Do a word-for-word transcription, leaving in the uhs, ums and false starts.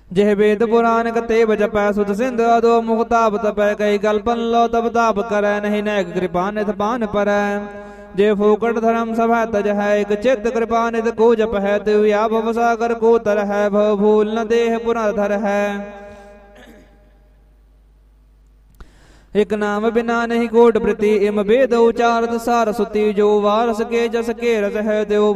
ਜਿਹ ਵੇਦ ਪੁਰਾਨ ਕਤੇਬ ਜਪੈ ਸੁਧ ਸਿੰਧ ਅਦੋ ਮੁਖ ਤਾਪ ਤਪੈ ਕਈ ਕਲਪਨ ਲੋ ਤਬ ਤਾਪ ਕਰੈ ਨਹੀਂ ਨੈਕ ਕਿਰਪਾ ਨਿਤ ਪਾਨ ਪਰੈ ਜੇ ਫੂਕਟ ਧਰਮ ਸਭਾ ਤਜ ਹੈ ਇਕ ਚਿਤ ਕਿਰਪਾ ਨਿਤ ਕੋ ਜਪ ਹੈ ਤਿਵ ਆਪ ਵਸਾਗਰ ਕੋ ਤਰ ਹੈ ਭਵ ਭੂਲ ਨ ਦੇਹ ਪੁਰਾ ਧਰ ਹੈ ਇਕ ਨਾਮ ਬਿਨਾ ਨਹੀਂ ਕੋਟ ਪ੍ਰਤੀ ਇਮ ਵੇਦ ਉਚਾਰਤ ਸਾਰ ਸੁਤੀ ਜੋ ਵਾਰਸ ਕੇ ਜਸ ਕੇ ਰਸ ਹੈ ਦਿਓ